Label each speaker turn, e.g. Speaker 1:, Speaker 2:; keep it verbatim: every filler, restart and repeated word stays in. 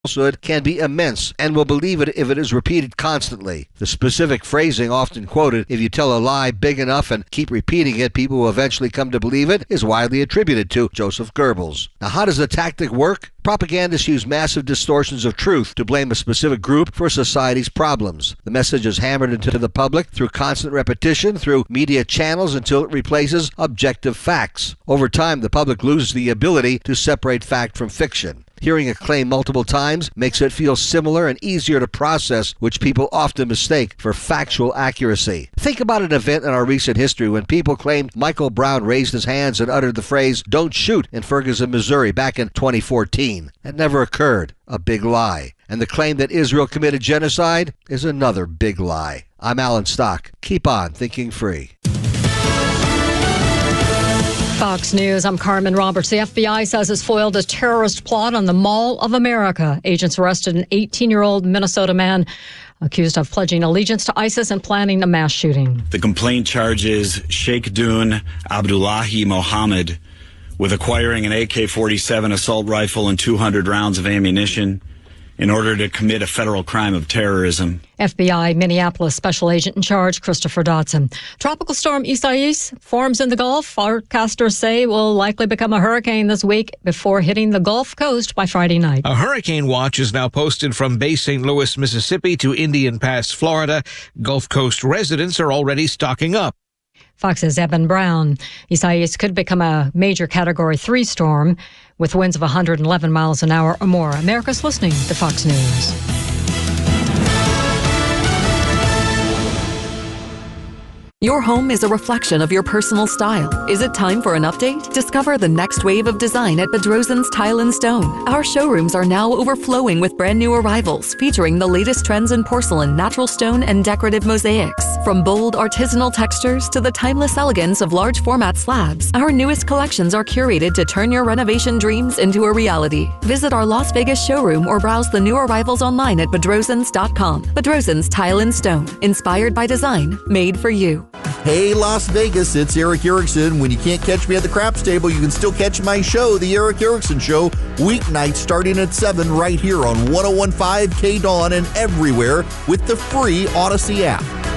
Speaker 1: falsehood can be immense and will believe it if it is repeated constantly. The specific phrasing often quoted, "if you tell a lie big enough and keep repeating it, people will eventually come to believe it," is widely attributed to Joseph Goebbels. Now, how does the tactic work? Propagandists use massive distortions of truth to blame a specific group for society's problems. The message is hammered into the public through constant repetition through media channels until it replaces objective facts. Over time, the public loses the ability to separate fact from fiction. Hearing a claim multiple times makes it feel similar and easier to process, which people often mistake for factual accuracy. Think about an event in our recent history when people claimed Michael Brown raised his hands and uttered the phrase, "Don't shoot," in Ferguson, Missouri back in twenty fourteen. That never occurred. A big lie. And the claim that Israel committed genocide is another big lie. I'm Alan Stock. Keep on thinking free.
Speaker 2: Fox News, I'm Carmen Roberts. The F B I says it's foiled a terrorist plot on the Mall of America. Agents arrested an eighteen-year-old Minnesota man accused of pledging allegiance to ISIS and planning a mass shooting.
Speaker 3: The complaint charges Sheikh Dun Abdullahi Mohammed with acquiring an A K forty-seven assault rifle and two hundred rounds of ammunition in order to commit a federal crime of terrorism.
Speaker 2: F B I Minneapolis Special Agent in Charge, Christopher Dodson. Tropical storm Isaias forms in the Gulf. Forecasters say will likely become a hurricane this week before hitting the Gulf Coast by Friday night.
Speaker 4: A hurricane watch is now posted from Bay Saint Louis, Mississippi to Indian Pass, Florida. Gulf Coast residents are already stocking up.
Speaker 2: Fox's Eben Brown. Isaias could become a major Category three storm with winds of one hundred eleven miles an hour or more. America's listening to Fox News.
Speaker 5: Your home is a reflection of your personal style. Is it time for an update? Discover the next wave of design at Bedrosian's Tile and Stone. Our showrooms are now overflowing with brand new arrivals, featuring the latest trends in porcelain, natural stone, and decorative mosaics. From bold artisanal textures to the timeless elegance of large format slabs, our newest collections are curated to turn your renovation dreams into a reality. Visit our Las Vegas showroom or browse the new arrivals online at bedrosians dot com. Bedrosian's Tile and Stone, inspired by design, made for you.
Speaker 6: Hey, Las Vegas, it's Eric Erickson. When you can't catch me at the craps table, you can still catch my show, The Eric Erickson Show, weeknights starting at seven right here on one oh one point five K Dawn and everywhere with the free Odyssey app.